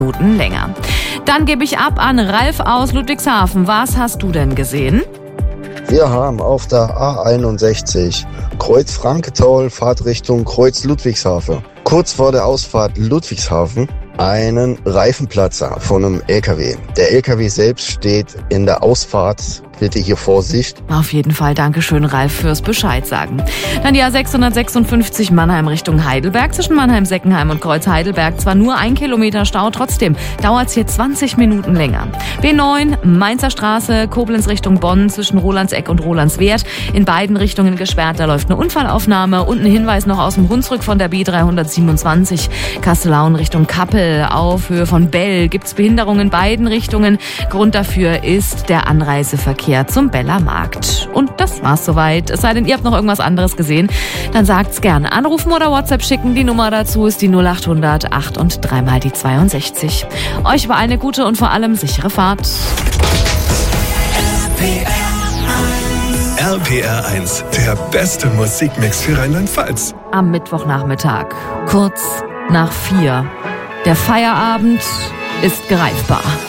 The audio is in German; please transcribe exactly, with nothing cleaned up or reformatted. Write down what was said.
Minuten länger. Dann gebe ich ab an Ralf aus Ludwigshafen. Was hast du denn gesehen? Wir haben auf der A einundsechzig Kreuz Frankenthal, Fahrtrichtung Kreuz Ludwigshafen. Kurz vor der Ausfahrt Ludwigshafen einen Reifenplatzer von einem L K W. Der L K W selbst steht in der Ausfahrt. Bitte hier Vorsicht. Auf jeden Fall, Dankeschön, Ralf, fürs Bescheid sagen. Dann die A sechshundertsechsundfünfzig Mannheim Richtung Heidelberg. Zwischen Mannheim-Seckenheim und Kreuz Heidelberg zwar nur ein Kilometer Stau, trotzdem dauert es hier zwanzig Minuten länger. B neun, Mainzer Straße, Koblenz Richtung Bonn, zwischen Rolandseck und Rolandswerth. In beiden Richtungen gesperrt, da läuft eine Unfallaufnahme. Und ein Hinweis noch aus dem Hunsrück von der B dreihundertsiebenundzwanzig, Kastellaun Richtung Kappel. Auf Höhe von Bell gibt es Behinderungen in beiden Richtungen. Grund dafür ist der Anreiseverkehr zum Beller Markt. Und das war's soweit. Es sei denn, ihr habt noch irgendwas anderes gesehen, dann sagt's gerne. Anrufen oder WhatsApp schicken. Die Nummer dazu ist die null acht hundert acht und dreimal die zweiundsechzig. Euch war eine gute und vor allem sichere Fahrt. R P R eins, der beste Musikmix für Rheinland-Pfalz. Am Mittwochnachmittag, kurz nach vier. Der Feierabend ist greifbar.